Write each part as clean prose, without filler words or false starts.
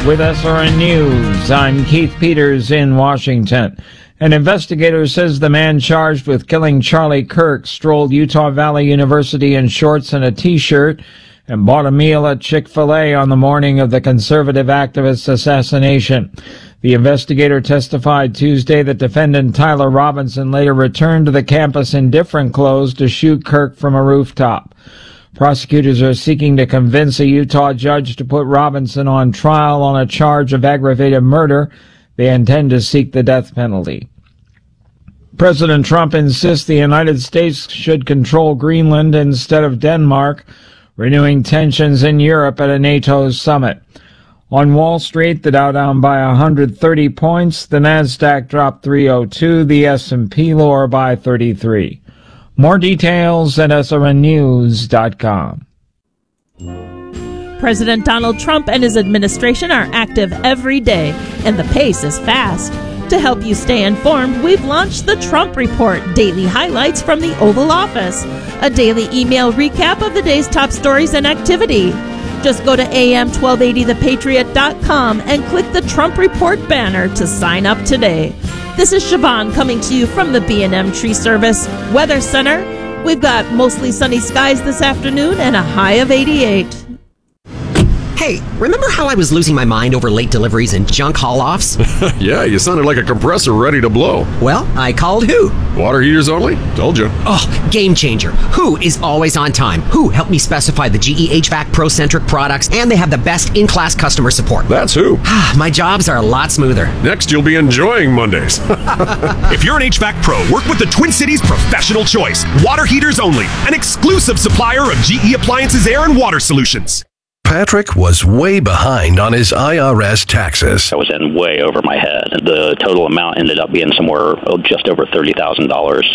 with SRN News. I'm Keith Peters in Washington. An investigator says the man charged with killing Charlie Kirk strolled Utah Valley University in shorts and a t-shirt and bought a meal at Chick-fil-A on the morning of the conservative activist's assassination. The investigator testified Tuesday that defendant Tyler Robinson later returned to the campus in different clothes to shoot Kirk from a rooftop. Prosecutors are seeking to convince a Utah judge to put Robinson on trial on a charge of aggravated murder. They intend to seek the death penalty. President Trump insists the United States should control Greenland instead of Denmark, renewing tensions in Europe at a NATO summit. On Wall Street, the Dow down by 130 points, the Nasdaq dropped 302, the S&P lower by 33. More details at srnnews.com. President Donald Trump and his administration are active every day, and the pace is fast. To help you stay informed, we've launched the Trump Report, daily highlights from the Oval Office, a daily email recap of the day's top stories and activity. Just go to am1280thepatriot.com and click the Trump Report banner to sign up today. This is Siobhan coming to you from the B&M Tree Service Weather Center. We've got mostly sunny skies this afternoon and a high of 88. Hey, remember how I was losing my mind over late deliveries and junk haul-offs? Yeah, you sounded like a compressor ready to blow. Well, I called Who. Water heaters only? Told you. Oh, game changer. Who is always on time. Who helped me specify the GE HVAC Pro-centric products, and they have the best in-class customer support. That's Who. My jobs are a lot smoother. Next, you'll be enjoying Mondays. If you're an HVAC pro, work with the Twin Cities Professional Choice. Water heaters only. An exclusive supplier of GE Appliances Air and Water Solutions. Patrick was way behind on his IRS taxes. I was in way over my head. The total amount ended up being somewhere just over $30,000.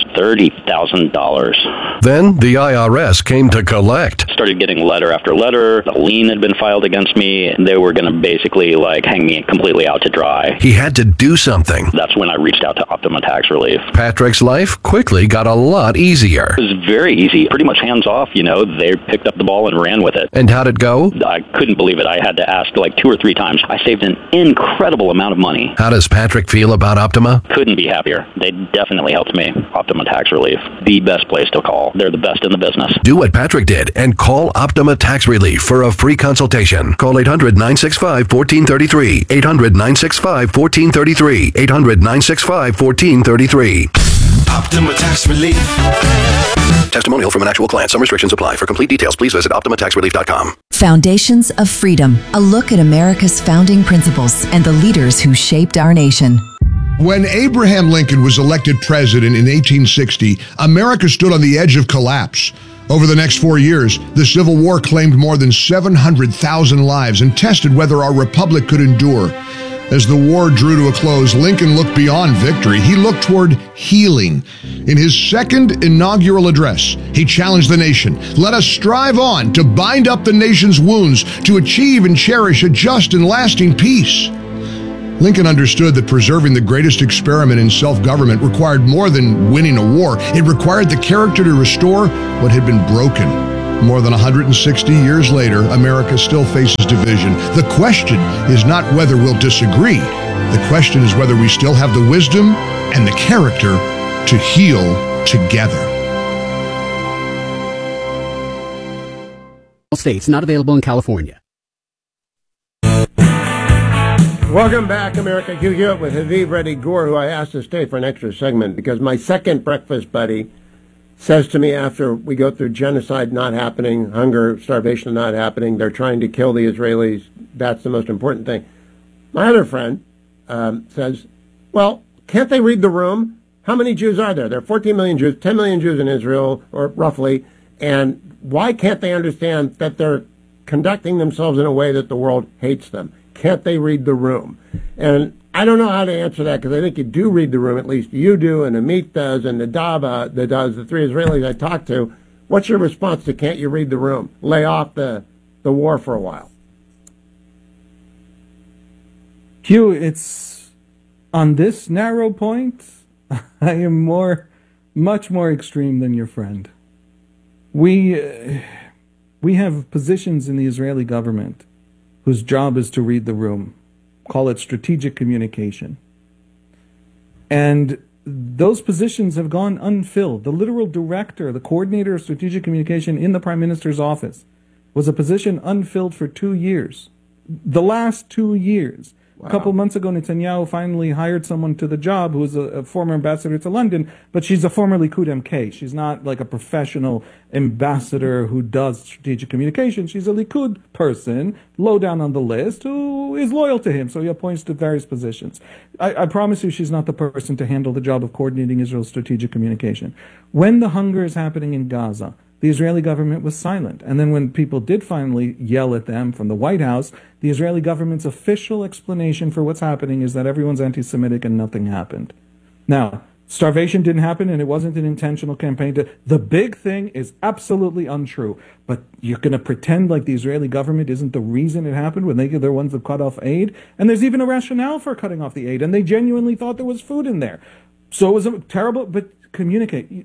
$30,000. Then the IRS came to collect. Started getting letter after letter. A lien had been filed against me, and they were going to basically hang me completely out to dry. He had to do something. That's when I reached out to Optima Tax Relief. Patrick's life quickly got a lot easier. It was very easy, pretty much hands off. They picked up the ball and ran with it. And how'd it go? I couldn't believe it. I had to ask 2 or 3 times. I saved an incredible amount of money. How does Patrick feel about Optima? Couldn't be happier. They definitely helped me. Optima Tax Relief, the best place to call. They're the best in the business. Do what Patrick did and call Optima Tax Relief for a free consultation. Call 800-965-1433. 800-965-1433. 800-965-1433. Optima Tax Relief. Testimonial from an actual client. Some restrictions apply. For complete details, please visit OptimaTaxRelief.com. Foundations of Freedom. A look at America's founding principles and the leaders who shaped our nation. When Abraham Lincoln was elected president in 1860, America stood on the edge of collapse. Over the next 4 years, the Civil War claimed more than 700,000 lives and tested whether our republic could endure. As the war drew to a close, Lincoln looked beyond victory. He looked toward healing. In his second inaugural address, he challenged the nation. Let us strive on to bind up the nation's wounds, to achieve and cherish a just and lasting peace. Lincoln understood that preserving the greatest experiment in self-government required more than winning a war. It required the character to restore what had been broken. More than 160 years later, America still faces division. The question is not whether we'll disagree. The question is whether we still have the wisdom and the character to heal together. States, not available in California. Welcome back, America. Hugh Hewitt with Haviv Reddy Gore, who I asked to stay for an extra segment because my second breakfast buddy says to me after we go through genocide not happening, hunger, starvation not happening, they're trying to kill the Israelis, that's the most important thing. My other friend says, well, can't they read the room? How many Jews are there? There are 14 million Jews, 10 million Jews in Israel, or roughly, and why can't they understand that they're conducting themselves in a way that the world hates them? Can't they read the room? And I don't know how to answer that because I think you do read the room, at least you do, and Amit does, and Nadab does, the 3 Israelis I talked to. What's your response to can't you read the room? Lay off the war for a while. Hugh, it's on this narrow point, I am much more extreme than your friend. We have positions in the Israeli government whose job is to read the room. call it strategic communication. And those positions have gone unfilled. The literal director, the coordinator of strategic communication in the Prime Minister's office, was a position unfilled for 2 years. The last 2 years. Wow. A couple months ago, Netanyahu finally hired someone to the job who was a former ambassador to London, but she's a former Likud MK. She's not like a professional ambassador who does strategic communication. She's a Likud person, low down on the list, who is loyal to him, so he appoints to various positions. I promise you she's not the person to handle the job of coordinating Israel's strategic communication. When the hunger is happening in Gaza, the Israeli government was silent. And then when people did finally yell at them from the White House, the Israeli government's official explanation for what's happening is that everyone's anti-Semitic and nothing happened. Now, starvation didn't happen and it wasn't an intentional campaign. The big thing is absolutely untrue. But you're going to pretend like the Israeli government isn't the reason it happened when they're the ones that cut off aid? And there's even a rationale for cutting off the aid. And they genuinely thought there was food in there. So it was a terrible, but communicate.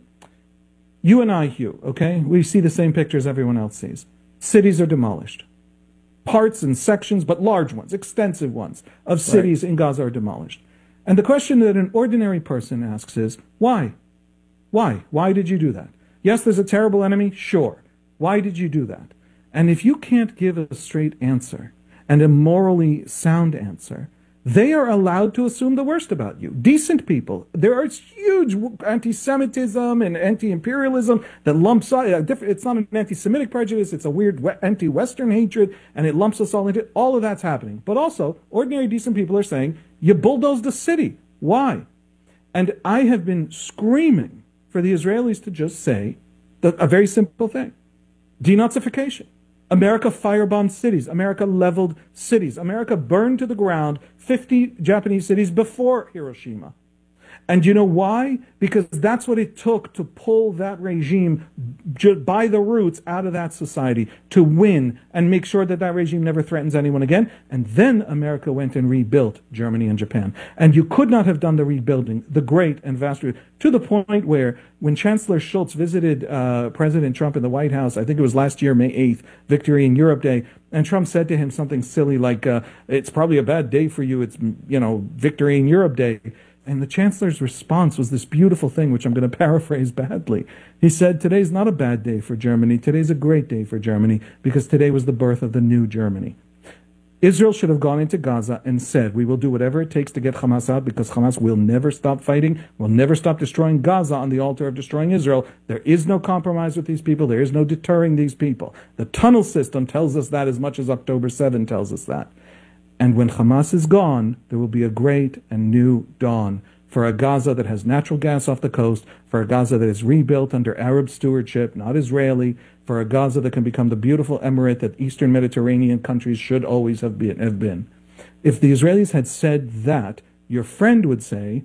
You and I, Hugh, okay? We see the same pictures everyone else sees. Cities are demolished. Parts and sections, but large ones, extensive ones, of cities in Gaza are demolished. And the question that an ordinary person asks is, why? Why? Why did you do that? Yes, there's a terrible enemy, sure. Why did you do that? And if you can't give a straight answer, and a morally sound answer, they are allowed to assume the worst about you. Decent people. There is huge anti-Semitism and anti-imperialism that lumps us. It's not an anti-Semitic prejudice. It's a weird anti-Western hatred, and it lumps us all into it. All of that's happening. But also, ordinary decent people are saying, you bulldozed the city. Why? And I have been screaming for the Israelis to just say a very simple thing. Denazification. America firebombed cities. America leveled cities. America burned to the ground 50 Japanese cities before Hiroshima. And you know why? Because that's what it took to pull that regime by the roots out of that society, to win and make sure that that regime never threatens anyone again. And then America went and rebuilt Germany and Japan. And you could not have done the rebuilding, the great and vast, to the point where when Chancellor Schultz visited President Trump in the White House, I think it was last year, May 8th, Victory in Europe Day, and Trump said to him something silly like, it's probably a bad day for you, it's, Victory in Europe Day. And the Chancellor's response was this beautiful thing, which I'm going to paraphrase badly. He said, today's not a bad day for Germany. Today's a great day for Germany, because today was the birth of the new Germany. Israel should have gone into Gaza and said, we will do whatever it takes to get Hamas out, because Hamas will never stop fighting, will never stop destroying Gaza on the altar of destroying Israel. There is no compromise with these people. There is no deterring these people. The tunnel system tells us that as much as October 7 tells us that. And when Hamas is gone, there will be a great and new dawn for a Gaza that has natural gas off the coast, for a Gaza that is rebuilt under Arab stewardship, not Israeli, for a Gaza that can become the beautiful emirate that Eastern Mediterranean countries should always have been. If the Israelis had said that, your friend would say,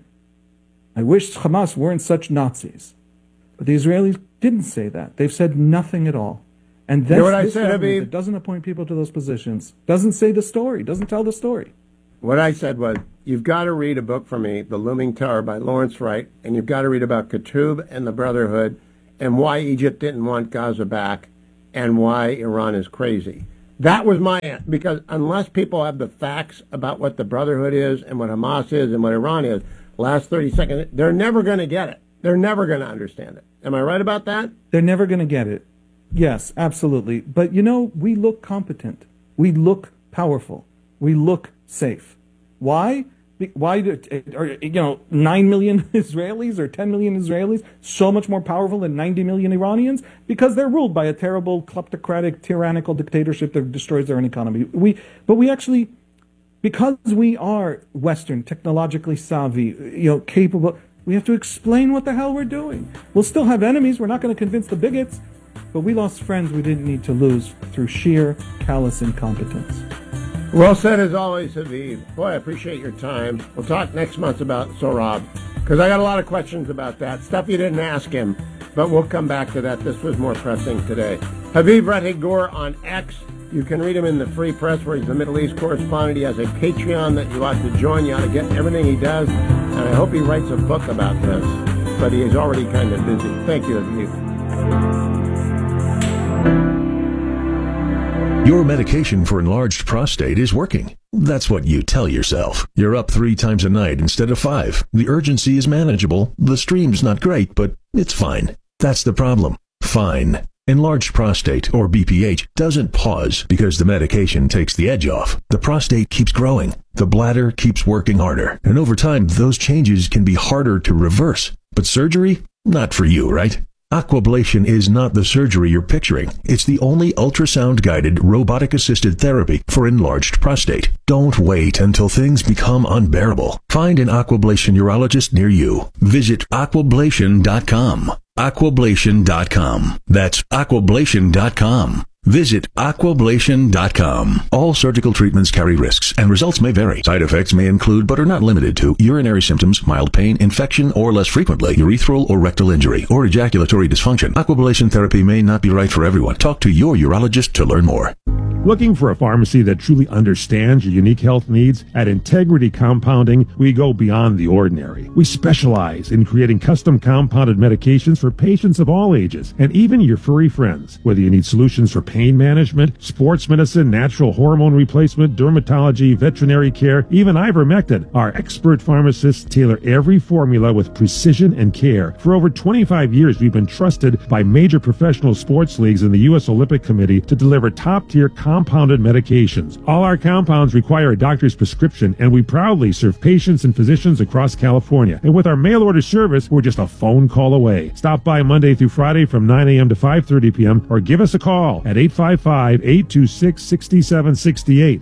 I wish Hamas weren't such Nazis. But the Israelis didn't say that. They've said nothing at all. And that's this government that doesn't appoint people to those positions, doesn't say the story, doesn't tell the story. What I said was, you've got to read a book for me, The Looming Tower by Lawrence Wright, and you've got to read about Qutb and the Brotherhood, and why Egypt didn't want Gaza back, and why Iran is crazy. That was my answer, because unless people have the facts about what the Brotherhood is, and what Hamas is, and what Iran is, last 30 seconds, they're never going to get it. They're never going to understand it. Am I right about that? They're never going to get it. Yes, absolutely. But, we look competent. We look powerful. We look safe. Why? Why do 9 million Israelis or 10 million Israelis so much more powerful than 90 million Iranians? Because they're ruled by a terrible, kleptocratic, tyrannical dictatorship that destroys their own economy. Because we are Western, technologically savvy, capable, we have to explain what the hell we're doing. We'll still have enemies. We're not going to convince the bigots. But we lost friends we didn't need to lose through sheer callous incompetence. Well said as always, Haviv. Boy, I appreciate your time. We'll talk next month about Sohrab, because I got a lot of questions about that. Stuff you didn't ask him, but we'll come back to that. This was more pressing today. Haviv Rettig Gur on X. You can read him in the Free Press, where he's the Middle East correspondent. He has a Patreon that you ought to join. You ought to get everything he does. And I hope he writes a book about this. But he is already kind of busy. Thank you, Haviv. Your medication for enlarged prostate is working. That's what you tell yourself. You're up 3 times a night instead of 5. The urgency is manageable. The stream's not great, but it's fine. That's the problem. Fine. Enlarged prostate, or BPH, doesn't pause because the medication takes the edge off. The prostate keeps growing. The bladder keeps working harder. And over time, those changes can be harder to reverse. But surgery? Not for you, right? Aquablation is not the surgery you're picturing. It's the only ultrasound-guided, robotic-assisted therapy for enlarged prostate. Don't wait until things become unbearable. Find an Aquablation urologist near you. Visit aquablation.com. Aquablation.com. That's aquablation.com. Visit aquablation.com. All surgical treatments carry risks, and results may vary. Side effects may include, but are not limited to, urinary symptoms, mild pain, infection, or less frequently, urethral or rectal injury, or ejaculatory dysfunction. Aquablation therapy may not be right for everyone. Talk to your urologist to learn more. Looking for a pharmacy that truly understands your unique health needs? At Integrity Compounding, we go beyond the ordinary. We specialize in creating custom compounded medications for patients of all ages, and even your furry friends. Whether you need solutions for pain management, sports medicine, natural hormone replacement, dermatology, veterinary care, even ivermectin, our expert pharmacists tailor every formula with precision and care. For over 25 years, we've been trusted by major professional sports leagues and the U.S. Olympic Committee to deliver top-tier compounded medications. All our compounds require a doctor's prescription, and we proudly serve patients and physicians across California. And with our mail-order service, we're just a phone call away. Stop by Monday through Friday from 9 a.m. to 5:30 p.m. or give us a call at 855-826-6768.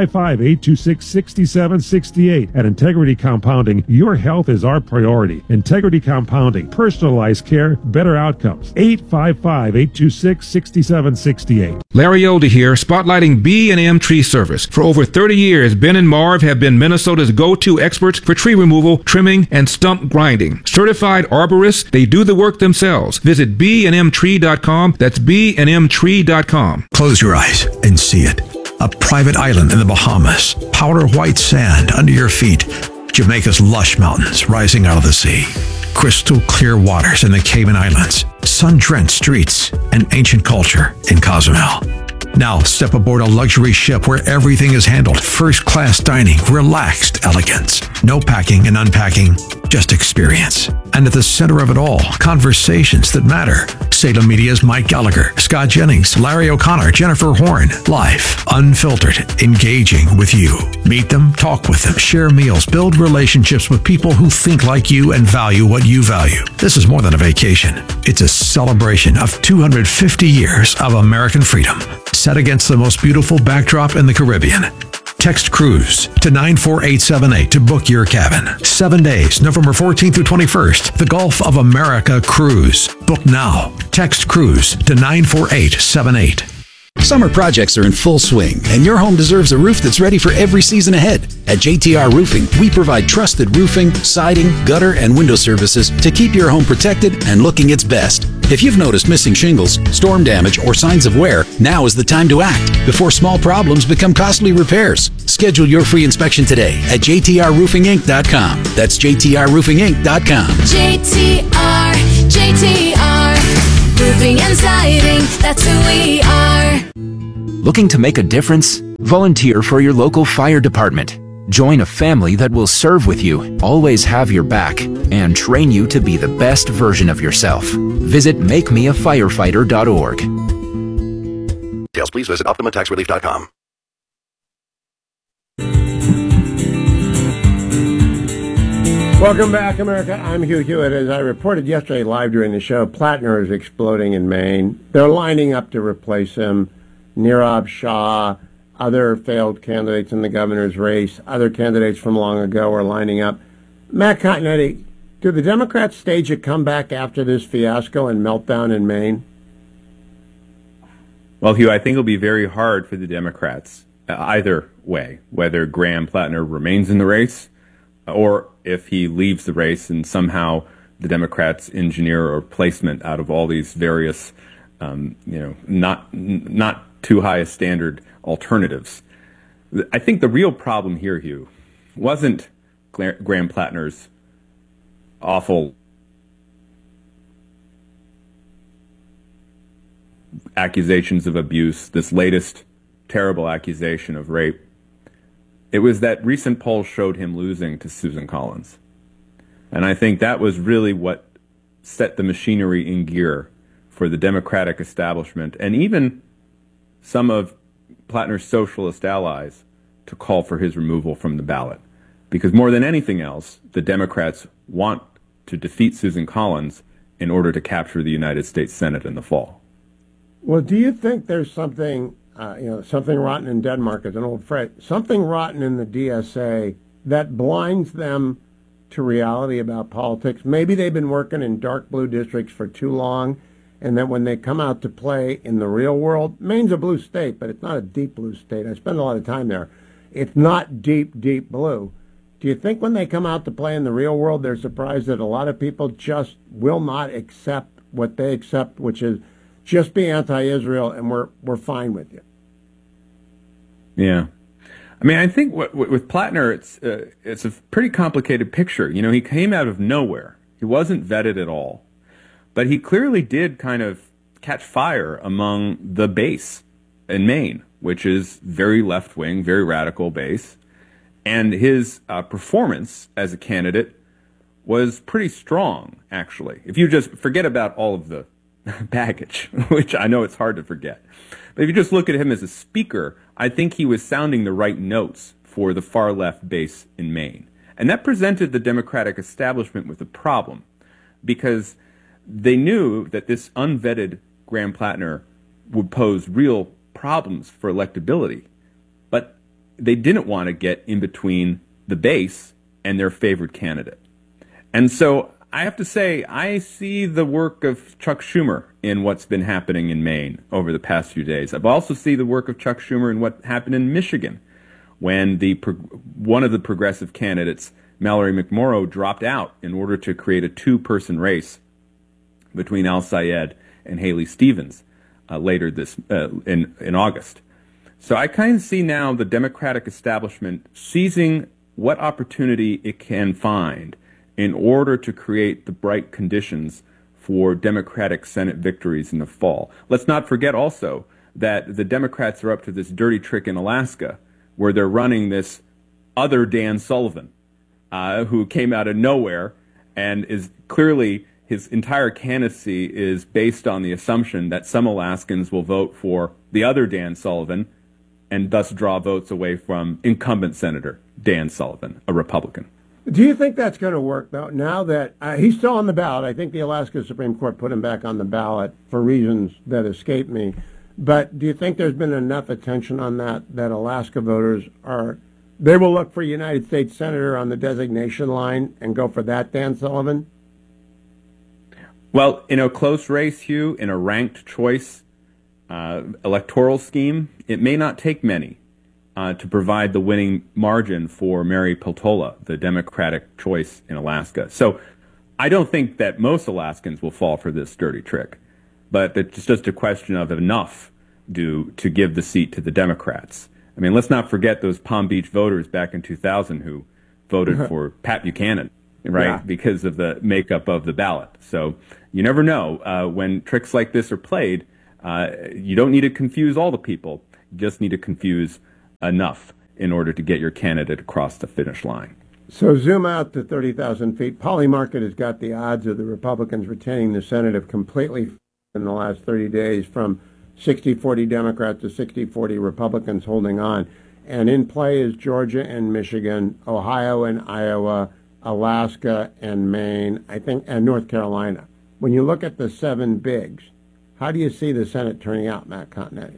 855-826-6768. At Integrity Compounding, your health is our priority. Integrity Compounding, personalized care, better outcomes. 855-826-6768. Larry Older here, spotlighting B&M Tree Service. For over 30 years, Ben and Marv have been Minnesota's go-to experts for tree removal, trimming, and stump grinding. Certified arborists, they do the work themselves. Visit bnmtree.com. That's bnmtree.com. Close your eyes and see it. A private island in the Bahamas. Powder white sand under your feet. Jamaica's lush mountains rising out of the sea. Crystal clear waters in the Cayman Islands. Sun-drenched streets and ancient culture in Cozumel. Now step aboard a luxury ship where everything is handled. First-class dining, relaxed elegance. No packing and unpacking, just experience. And at the center of it all, conversations that matter. Salem Media's Mike Gallagher, Scott Jennings, Larry O'Connor, Jennifer Horn. Live, unfiltered, engaging with you. Meet them, talk with them, share meals, build relationships with people who think like you and value what you value. This is more than a vacation. It's a celebration of 250 years of American freedom, set against the most beautiful backdrop in the Caribbean. Text cruise to 94878 to book your cabin. 7 days, November 14th through 21st. The Gulf of America Cruise. Book now. Text cruise to 94878. Summer projects are in full swing, and your home deserves a roof that's ready for every season ahead. At JTR Roofing, we provide trusted roofing, siding, gutter, and window services to keep your home protected and looking its best. If you've noticed missing shingles, storm damage, or signs of wear, now is the time to act before small problems become costly repairs. Schedule your free inspection today at jtrroofinginc.com. That's jtrroofinginc.com. JTR, roofing and siding, that's who we are. Looking to make a difference? Volunteer for your local fire department. Join a family that will serve with you, always have your back, and train you to be the best version of yourself. Visit makemeafirefighter.org. Details, please visit OptimaTaxRelief.com. Welcome back, America. I'm Hugh Hewitt. As I reported yesterday live during the show, Plattner is exploding in Maine. They're lining up to replace him. Nirav Shah, other failed candidates in the governor's race, other candidates from long ago are lining up. Matt Continetti, do the Democrats stage a comeback after this fiasco and meltdown in Maine? Well, Hugh, I think it'll be very hard for the Democrats either way, whether Graham Plattner remains in the race or if he leaves the race and somehow the Democrats engineer a replacement out of all these various, not too high a standard alternatives. I think the real problem here, Hugh, wasn't Graham Plattner's awful accusations of abuse, this latest terrible accusation of rape. It was that recent poll showed him losing to Susan Collins. And I think that was really what set the machinery in gear for the Democratic establishment and even some of Plattner's socialist allies to call for his removal from the ballot. Because more than anything else, the Democrats want to defeat Susan Collins in order to capture the United States Senate in the fall. Well, do you think there's something, something rotten in Denmark is an old phrase, something rotten in the DSA that blinds them to reality about politics? Maybe they've been working in dark blue districts for too long, and that when they come out to play in the real world, Maine's a blue state, but it's not a deep blue state. I spend a lot of time there. It's not deep, deep blue. Do you think when they come out to play in the real world, they're surprised that a lot of people just will not accept what they accept, which is just be anti-Israel and we're fine with you? Yeah. I mean, I think with Plattner, it's a pretty complicated picture. You know, he came out of nowhere. He wasn't vetted at all. But he clearly did kind of catch fire among the base in Maine, which is very left-wing, very radical base. And his performance as a candidate was pretty strong, actually. If you just forget about all of the baggage, which I know it's hard to forget. But if you just look at him as a speaker, I think he was sounding the right notes for the far left base in Maine. And that presented the Democratic establishment with a problem, because they knew that this unvetted Graham Plattner would pose real problems for electability. But they didn't want to get in between the base and their favored candidate. And so I have to say, I see the work of Chuck Schumer in what's been happening in Maine over the past few days. I've also seen the work of Chuck Schumer in what happened in Michigan when one of the progressive candidates, Mallory McMorrow, dropped out in order to create a two-person race between Al Sayed and Haley Stevens later in August. So I kind of see now the Democratic establishment seizing what opportunity it can find in order to create the bright conditions for Democratic Senate victories in the fall. Let's not forget also that the Democrats are up to this dirty trick in Alaska where they're running this other Dan Sullivan, who came out of nowhere and is clearly, his entire candidacy is based on the assumption that some Alaskans will vote for the other Dan Sullivan and thus draw votes away from incumbent Senator Dan Sullivan, a Republican. Do you think that's going to work, though, now that he's still on the ballot? I think the Alaska Supreme Court put him back on the ballot for reasons that escape me. But do you think there's been enough attention on that Alaska voters they will look for a United States Senator on the designation line and go for that Dan Sullivan? Well, in a close race, Hugh, in a ranked choice electoral scheme, it may not take many to provide the winning margin for Mary Peltola, the Democratic choice in Alaska. So I don't think that most Alaskans will fall for this dirty trick, but it's just a question of enough to give the seat to the Democrats. I mean, let's not forget those Palm Beach voters back in 2000 who voted for Pat Buchanan, right, yeah, because of the makeup of the ballot. So you never know. When tricks like this are played, you don't need to confuse all the people. You just need to confuse enough in order to get your candidate across the finish line. So zoom out to 30,000 feet. Polymarket has got the odds of the Republicans retaining the Senate have completely in the last 30 days, from 60-40 Democrats to 60-40 Republicans holding on. And in play is Georgia and Michigan, Ohio and Iowa, Alaska and Maine, I think, and North Carolina. When you look at the seven bigs, how do you see the Senate turning out, Matt Continetti?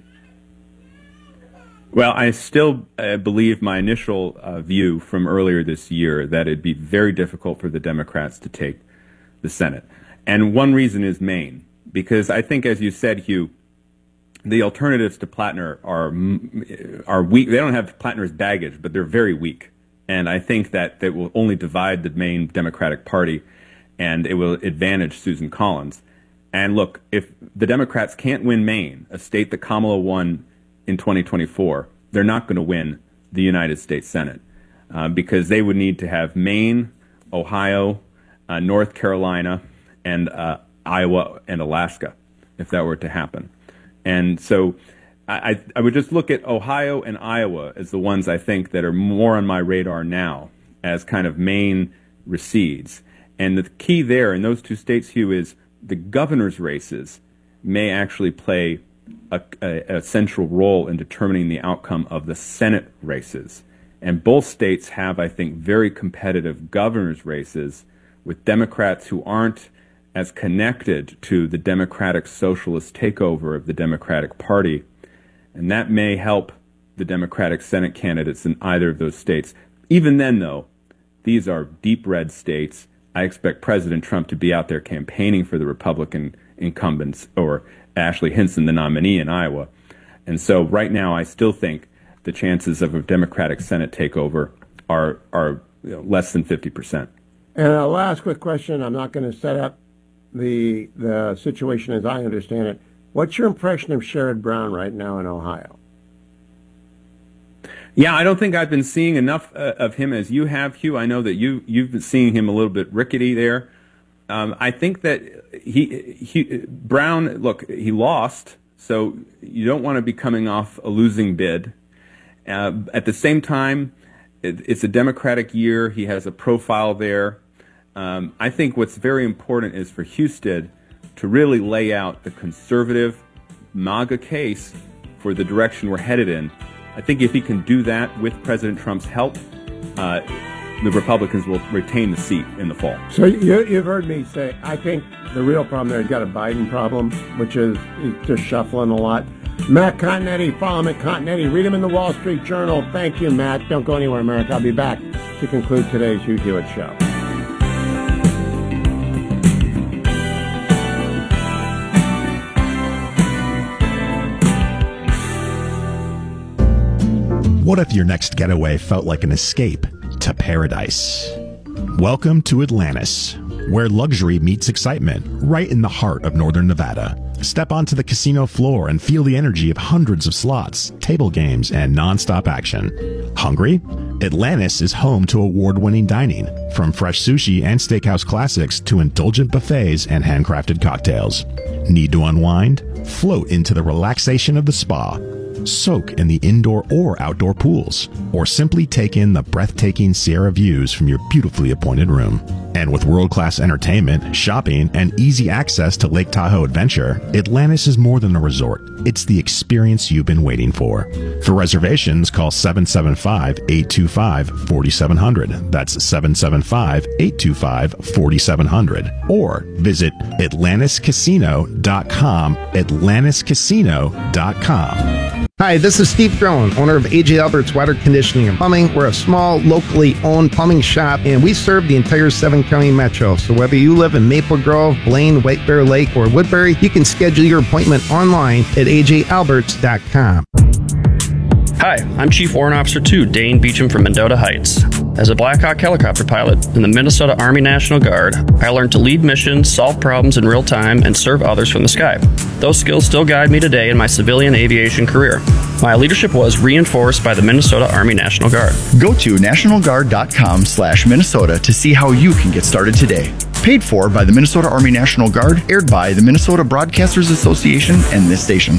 Well, I still believe my initial view from earlier this year that it'd be very difficult for the Democrats to take the Senate. And one reason is Maine, because I think, as you said, Hugh, the alternatives to Plattner are weak. They don't have Plattner's baggage, but they're very weak. And I think that they will only divide the Maine Democratic Party, and it will advantage Susan Collins. And look, if the Democrats can't win Maine, a state that Kamala won in 2024, they're not going to win the United States Senate because they would need to have Maine, Ohio, North Carolina, and Iowa and Alaska if that were to happen. And so I would just look at Ohio and Iowa as the ones I think that are more on my radar now as kind of main recedes. And the key there in those two states, Hugh, is the governor's races may actually play a central role in determining the outcome of the Senate races. And both states have, I think, very competitive governor's races with Democrats who aren't as connected to the Democratic socialist takeover of the Democratic Party. And that may help the Democratic Senate candidates in either of those states. Even then, though, these are deep red states. I expect President Trump to be out there campaigning for the Republican incumbents, or Ashley Hinson, the nominee in Iowa. And so right now, I still think the chances of a Democratic Senate takeover are less than 50%. And a last quick question. I'm not going to set up the situation as I understand it. What's your impression of Sherrod Brown right now in Ohio? Yeah, I don't think I've been seeing enough of him as you have, Hugh. I know that you've been seeing him a little bit rickety there. I think that Brown, look, he lost, so you don't want to be coming off a losing bid. At the same time, it's a Democratic year. He has a profile there. I think what's very important is for Husted to really lay out the conservative MAGA case for the direction we're headed in. I think if he can do that with President Trump's help, the Republicans will retain the seat in the fall. So you've heard me say, I think the real problem there, he's got a Biden problem, which is he's just shuffling a lot. Matt Continetti, follow him at Continetti. Read him in the Wall Street Journal. Thank you, Matt. Don't go anywhere, America. I'll be back to conclude today's Hugh Hewitt Show. What if your next getaway felt like an escape to paradise? Welcome to Atlantis, where luxury meets excitement, right in the heart of northern Nevada. Step onto the casino floor and feel the energy of hundreds of slots, table games, and non-stop action. Hungry? Atlantis is home to award-winning dining, from fresh sushi and steakhouse classics to indulgent buffets and handcrafted cocktails. Need to unwind? Float into the relaxation of the spa. Soak in the indoor or outdoor pools, or simply take in the breathtaking Sierra views from your beautifully appointed room. And with world-class entertainment, shopping, and easy access to Lake Tahoe Adventure, Atlantis is more than a resort. It's the experience you've been waiting for. For reservations, call 775-825-4700. That's 775-825-4700. Or visit AtlantisCasino.com, AtlantisCasino.com. Hi, this is Steve Drone, owner of AJ Alberts Water Conditioning and Plumbing. We're a small, locally owned plumbing shop, and we serve the entire 7-county metro. So whether you live in Maple Grove, Blaine, White Bear Lake, or Woodbury, you can schedule your appointment online at ajalberts.com. Hi, I'm Chief Warrant Officer 2, Dane Beecham from Mendota Heights. As a Black Hawk helicopter pilot in the Minnesota Army National Guard, I learned to lead missions, solve problems in real time, and serve others from the sky. Those skills still guide me today in my civilian aviation career. My leadership was reinforced by the Minnesota Army National Guard. Go to nationalguard.com/Minnesota to see how you can get started today. Paid for by the Minnesota Army National Guard, aired by the Minnesota Broadcasters Association and this station.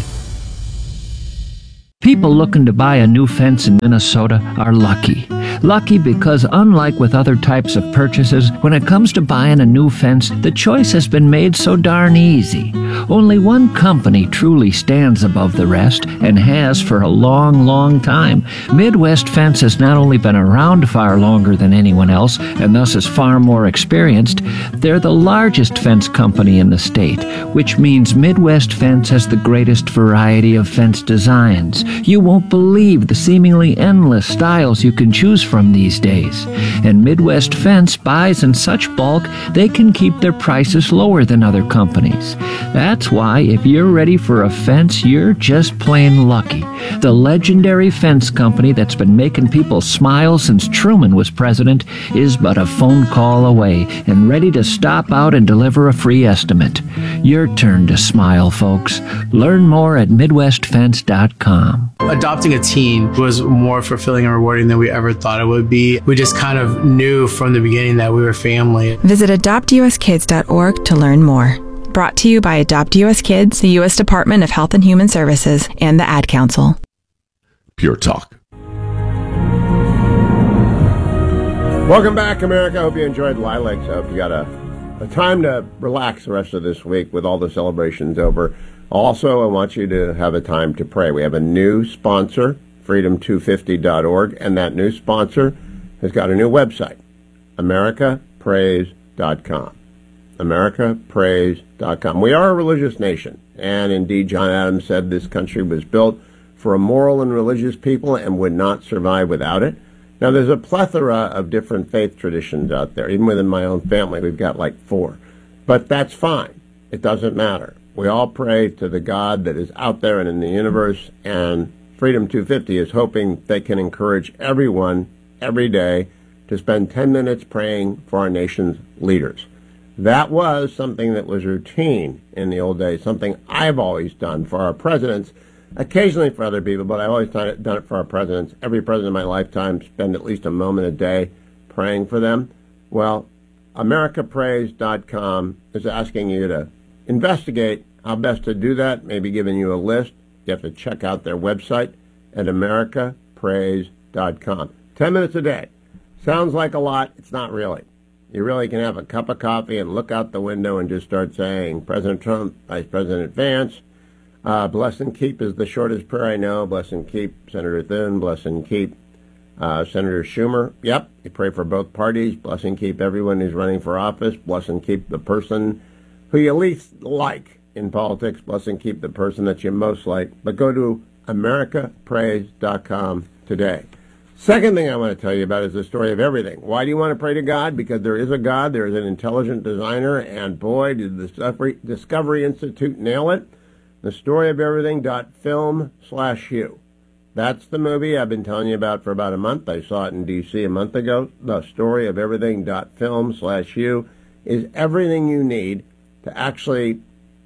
People looking to buy a new fence in Minnesota are lucky. Lucky because unlike with other types of purchases, when it comes to buying a new fence, the choice has been made so darn easy. Only one company truly stands above the rest and has for a long, long time. Midwest Fence has not only been around far longer than anyone else and thus is far more experienced, they're the largest fence company in the state, which means Midwest Fence has the greatest variety of fence designs. You won't believe the seemingly endless styles you can choose from these days. And Midwest Fence buys in such bulk, they can keep their prices lower than other companies. That's why if you're ready for a fence, you're just plain lucky. The legendary fence company that's been making people smile since Truman was president is but a phone call away and ready to stop out and deliver a free estimate. Your turn to smile, folks. Learn more at MidwestFence.com. Adopting a teen was more fulfilling and rewarding than we ever thought it would be. We just kind of knew from the beginning that we were family. Visit adoptuskids.org to learn more. Brought to you by Adopt U.S. Kids, the U.S. Department of Health and Human Services, and the Ad Council. Pure Talk. Welcome back, America. I hope you enjoyed Lilacs. I hope you got a time to relax the rest of this week with all the celebrations over. Also, I want you to have a time to pray. We have a new sponsor, freedom250.org, and that new sponsor has got a new website, americaprays.com. americaprays.com. We are a religious nation, and indeed, John Adams said this country was built for a moral and religious people and would not survive without it. Now, there's a plethora of different faith traditions out there. Even within my own family, we've got like 4. But that's fine. It doesn't matter. We all pray to the God that is out there and in the universe, and Freedom 250 is hoping they can encourage everyone every day to spend 10 minutes praying for our nation's leaders. That was something that was routine in the old days, something I've always done for our presidents, occasionally for other people, but I've always done it for our presidents. Every president in my lifetime, spend at least a moment a day praying for them. Well, americaprays.com is asking you to investigate how best to do that, maybe giving you a list. You have to check out their website at americaprays.com. 10 minutes a day. Sounds like a lot. It's not really. You really can have a cup of coffee and look out the window and just start saying, President Trump, Vice President Vance, bless and keep is the shortest prayer I know. Bless and keep Senator Thune. Bless and keep Senator Schumer. Yep, you pray for both parties. Bless and keep everyone who's running for office. Bless and keep the person who you least like in politics. Bless and keep the person that you most like. But go to americaprays.com today. Second thing I want to tell you about is the story of everything. Why do you want to pray to God? Because there is a God. There is an intelligent designer. And boy, did the Discovery Institute nail it. The Story of Everything.film/you. That's the movie I've been telling you about for about a month. I saw it in D.C. a month ago. The Story of Everything.film/you is everything you need to actually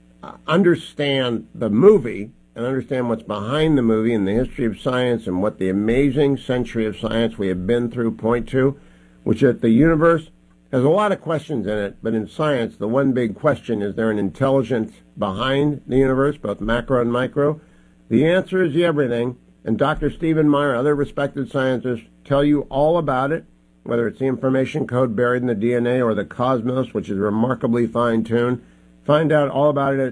understand the movie and understand what's behind the movie and the history of science and what the amazing century of science we have been through point to, which is that the universe has a lot of questions in it, but in science, the one big question, is there an intelligence behind the universe, both macro and micro? The answer is everything, and Dr. Stephen Meyer, other respected scientists, tell you all about it, whether it's the information code buried in the DNA or the cosmos, which is remarkably fine-tuned. Find out all about it at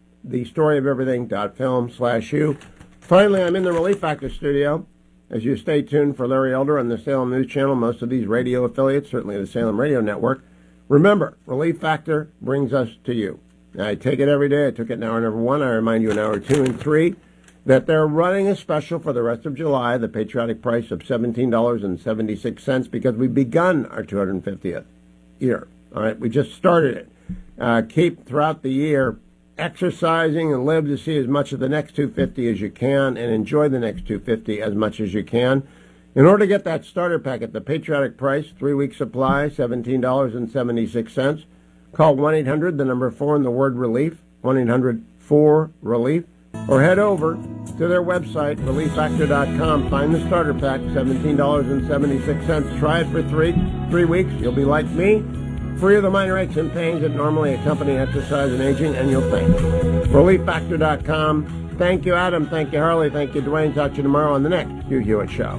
thestoryofeverything.film/you. Finally, I'm in the Relief Factor studio. As you stay tuned for Larry Elder on the Salem News Channel, most of these radio affiliates, certainly the Salem Radio Network. Remember, Relief Factor brings us to you. I take it every day. I took it in hour number 1. I remind you in hour 2 and 3 that they're running a special for the rest of July, the patriotic price of $17.76, because we've begun our 250th year. All right, we just started it. Keep throughout the year exercising and live to see as much of the next 250 as you can and enjoy the next 250 as much as you can. In order to get that starter packet, the patriotic price, 3-week supply, $17.76, call 1-800, the number 4 and the word relief, 1-800-4-RELIEF, or head over to their website, relieffactor.com. Find the starter pack, $17.76. Try it for three weeks. You'll be like me, free of the minor aches and pains that normally accompany exercise and aging, and you'll thank me. ReliefFactor.com. Thank you, Adam. Thank you, Harley. Thank you, Dwayne. Talk to you tomorrow on the next Hugh Hewitt Show.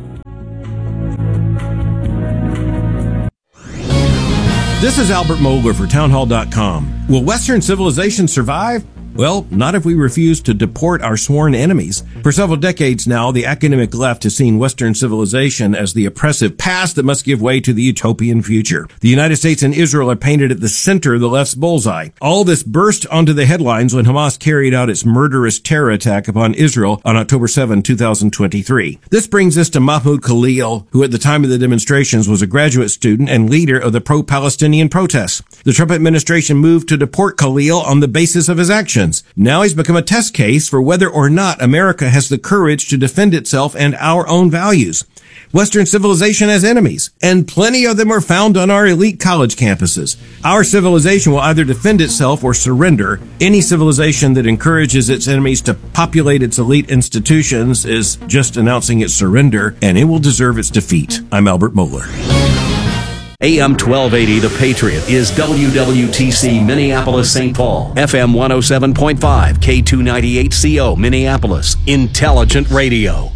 This is Albert Mohler for Townhall.com. Will Western civilization survive? Well, not if we refuse to deport our sworn enemies. For several decades now, the academic left has seen Western civilization as the oppressive past that must give way to the utopian future. The United States and Israel are painted at the center of the left's bullseye. All this burst onto the headlines when Hamas carried out its murderous terror attack upon Israel on October 7, 2023. This brings us to Mahmoud Khalil, who at the time of the demonstrations was a graduate student and leader of the pro-Palestinian protests. The Trump administration moved to deport Khalil on the basis of his actions. Now he's become a test case for whether or not America has the courage to defend itself and our own values. Western civilization has enemies, and plenty of them are found on our elite college campuses. Our civilization will either defend itself or surrender. Any civilization that encourages its enemies to populate its elite institutions is just announcing its surrender, and it will deserve its defeat. I'm Albert Mohler. AM 1280 The Patriot is WWTC Minneapolis St. Paul, FM 107.5, K298CO Minneapolis, Intelligent Radio.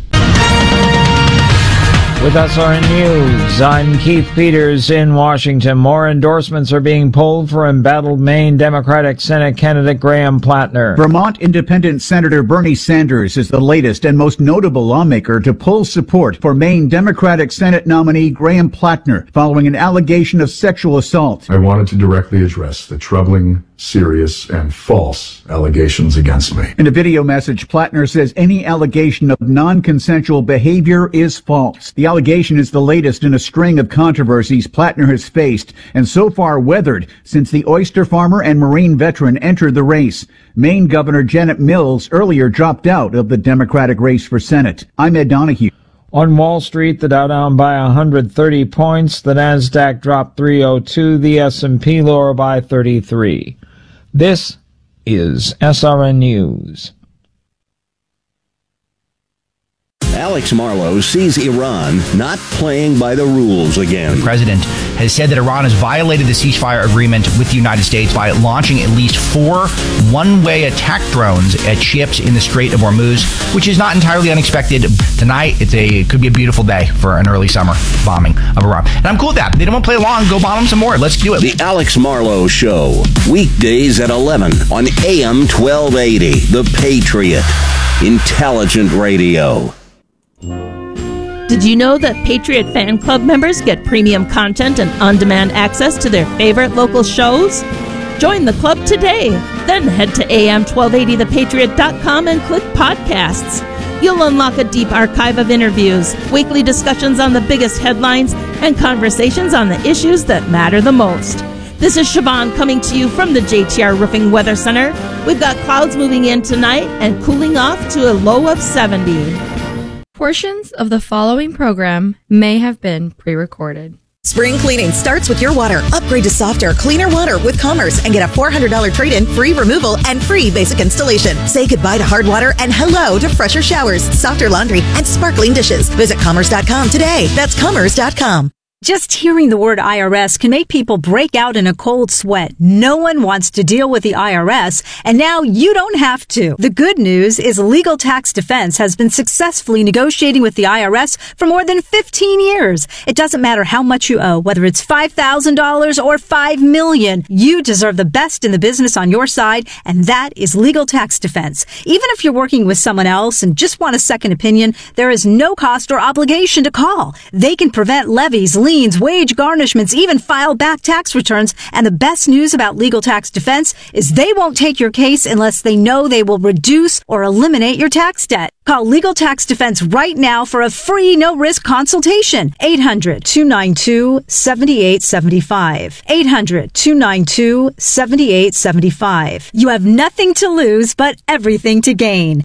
With SRN News, I'm Keith Peters in Washington. More endorsements are being pulled for embattled Maine Democratic Senate candidate Graham Plattner. Vermont Independent Senator Bernie Sanders is the latest and most notable lawmaker to pull support for Maine Democratic Senate nominee Graham Plattner following an allegation of sexual assault. I wanted to directly address the troubling, serious, and false allegations against me. In a video message, Plattner says any allegation of non-consensual behavior is false. The allegation is the latest in a string of controversies Plattner has faced and so far weathered since the oyster farmer and Marine veteran entered the race. Maine Governor Janet Mills earlier dropped out of the Democratic race for Senate. I'm Ed Donahue. On Wall Street, the Dow down by 130 points, the Nasdaq dropped 302, the S&P lower by 33. This is SRN News. Alex Marlow sees Iran not playing by the rules again. The president has said that Iran has violated the ceasefire agreement with the United States by launching at least 4 one-way attack drones at ships in the Strait of Hormuz, which is not entirely unexpected. Tonight, it could be a beautiful day for an early summer bombing of Iran. And I'm cool with that. They don't want to play along. Go bomb them some more. Let's do it. The Alex Marlow Show, weekdays at 11 on AM 1280, The Patriot, Intelligent Radio. Did you know that Patriot Fan Club members get premium content and on-demand access to their favorite local shows? Join the club today. Then head to am1280thepatriot.com and click podcasts. You'll unlock a deep archive of interviews, weekly discussions on the biggest headlines, and conversations on the issues that matter the most. This is Siobhan coming to you from the JTR Roofing Weather Center. We've got clouds moving in tonight and cooling off to a low of 70. Portions of the following program may have been pre-recorded. Spring cleaning starts with your water. Upgrade to softer, cleaner water with Commerce and get a $400 trade-in, free removal, and free basic installation. Say goodbye to hard water and hello to fresher showers, softer laundry, and sparkling dishes. Visit Commerce.com today. That's Commerce.com. Just hearing the word IRS can make people break out in a cold sweat. No one wants to deal with the IRS, and now you don't have to. The good news is Legal Tax Defense has been successfully negotiating with the IRS for more than 15 years. It doesn't matter how much you owe, whether it's $5,000 or $5 million. You deserve the best in the business on your side, and that is Legal Tax Defense. Even if you're working with someone else and just want a second opinion, there is no cost or obligation to call. They can prevent levies, liens, wage garnishments, even file back tax returns. And the best news about Legal Tax Defense is they won't take your case unless they know they will reduce or eliminate your tax debt. Call Legal Tax Defense right now for a free no-risk consultation. 800-292-7875. 800-292-7875. You have nothing to lose but everything to gain.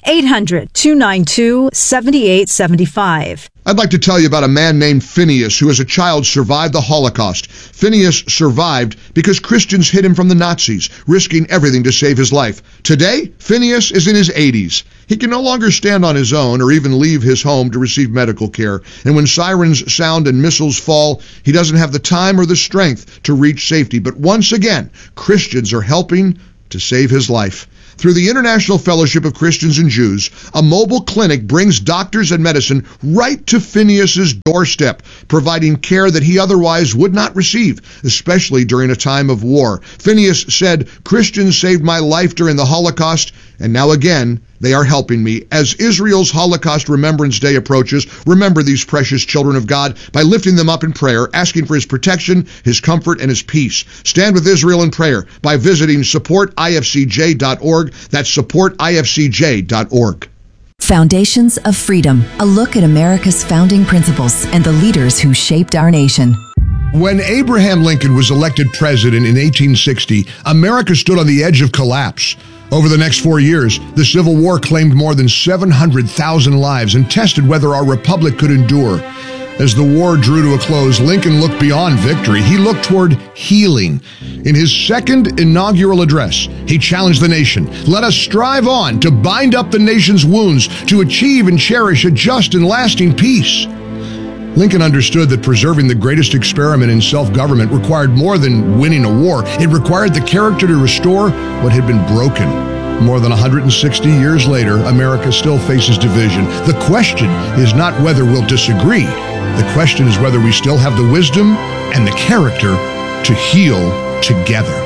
800-292-7875. I'd like to tell you about a man named Phineas who as a child survived the Holocaust. Phineas survived because Christians hid him from the Nazis, risking everything to save his life. Today, Phineas is in his 80s. He can no longer stand on his own or even leave his home to receive medical care. And when sirens sound and missiles fall, he doesn't have the time or the strength to reach safety. But once again, Christians are helping to save his life. Through the International Fellowship of Christians and Jews, a mobile clinic brings doctors and medicine right to Phineas's doorstep, providing care that he otherwise would not receive, especially during a time of war. Phineas said, "Christians saved my life during the Holocaust, and now again, they are helping me." As Israel's Holocaust Remembrance Day approaches, remember these precious children of God by lifting them up in prayer, asking for his protection, his comfort, and his peace. Stand with Israel in prayer by visiting supportifcj.org. That's supportifcj.org. Foundations of Freedom, a look at America's founding principles and the leaders who shaped our nation. When Abraham Lincoln was elected president in 1860, America stood on the edge of collapse. Over the next 4 years, the Civil War claimed more than 700,000 lives and tested whether our republic could endure. As the war drew to a close, Lincoln looked beyond victory. He looked toward healing. In his second inaugural address, he challenged the nation. Let us strive on to bind up the nation's wounds, to achieve and cherish a just and lasting peace. Lincoln understood that preserving the greatest experiment in self-government required more than winning a war. It required the character to restore what had been broken. More than 160 years later, America still faces division. The question is not whether we'll disagree. The question is whether we still have the wisdom and the character to heal together.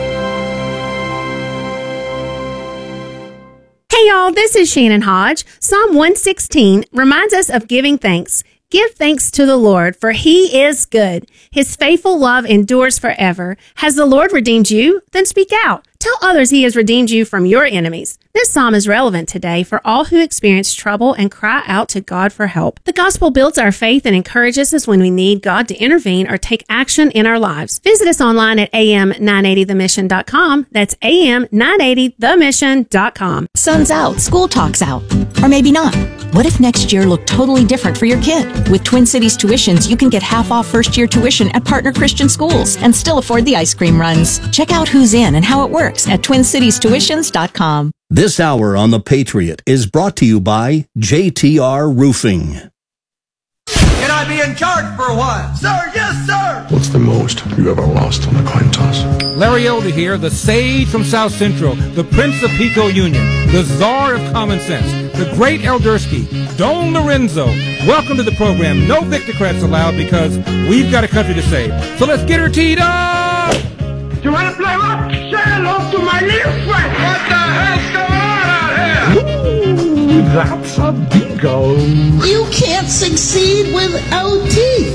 Hey y'all, this is Shannon Hodge. Psalm 116 reminds us of giving thanks. Give thanks to the Lord, for he is good. His faithful love endures forever. Has the Lord redeemed you? Then speak out. Tell others he has redeemed you from your enemies. This psalm is relevant today for all who experience trouble and cry out to God for help. The gospel builds our faith and encourages us when we need God to intervene or take action in our lives. Visit us online at am980themission.com. That's am980themission.com. Sun's out, school talk's out. Or maybe not. What if next year looked totally different for your kid? With Twin Cities Tuitions, you can get half off first year tuition at partner Christian schools and still afford the ice cream runs. Check out who's in and how it works at TwinCitiesTuitions.com. This hour on The Patriot is brought to you by JTR Roofing. Can I be in charge for a while? Sir, yes, sir! What's the most you ever lost on a coin toss? Larry Elder here, the sage from South Central, the Prince of Pico Union, the czar of common sense, the great Eldersky, Don Lorenzo. Welcome to the program. No Victocrats allowed because we've got a country to save. So let's get her teed up! You want to play what? Say hello to my little friend! What the hell's going on out here? Ooh, that's a bingo. You can't succeed without teeth.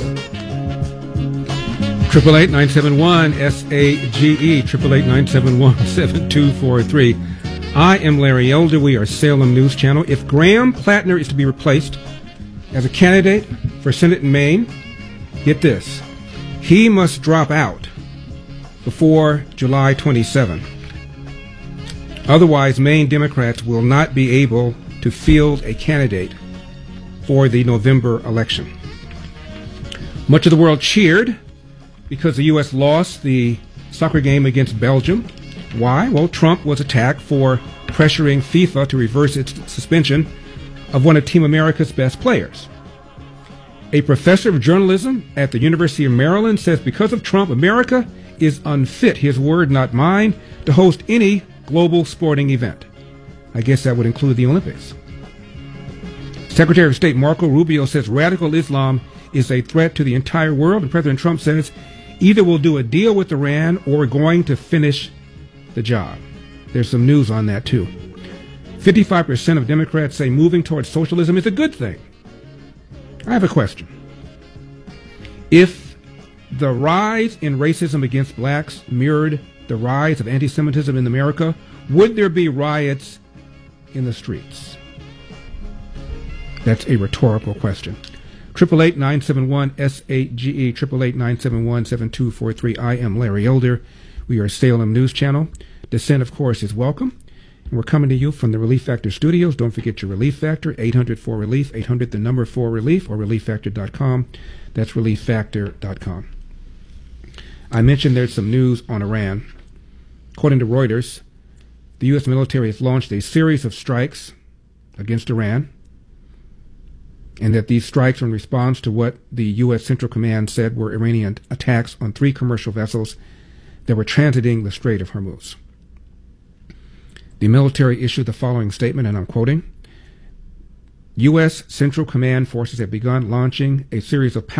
888-971-SAGE, 888-971-7243. I am Larry Elder. We are Salem News Channel. If Graham Plattner is to be replaced as a candidate for Senate in Maine, get this, he must drop out before July 27. Otherwise, Maine Democrats will not be able to field a candidate for the November election. Much of the world cheered because the U.S. lost the soccer game against Belgium. Why? Well, Trump was attacked for pressuring FIFA to reverse its suspension of one of Team America's best players. A professor of journalism at the University of Maryland says because of Trump, America is unfit, his word, not mine, to host any global sporting event. I guess that would include the Olympics. Secretary of State Marco Rubio says radical Islam is a threat to the entire world, and President Trump says either we'll do a deal with Iran or we're going to finish the job. There's some news on that too. 55% of Democrats say moving towards socialism is a good thing. I have a question. If the rise in racism against blacks mirrored the rise of anti-Semitism in America, would there be riots in the streets? That's a rhetorical question. 888-971-SAGE, 888-971-7243. I am Larry Elder. We are Salem News Channel. Dissent, of course, is welcome. And we're coming to you from the Relief Factor studios. Don't forget your Relief Factor, 800-4RELIEF, 800-4RELIEF, or ReliefFactor.com. That's ReliefFactor.com. I mentioned there's some news on Iran. According to Reuters, the U.S. military has launched a series of strikes against Iran, and that these strikes are in response to what the U.S. Central Command said were Iranian attacks on 3 commercial vessels that were transiting the Strait of Hormuz. The military issued the following statement, and I'm quoting, U.S. Central Command forces have begun launching a series of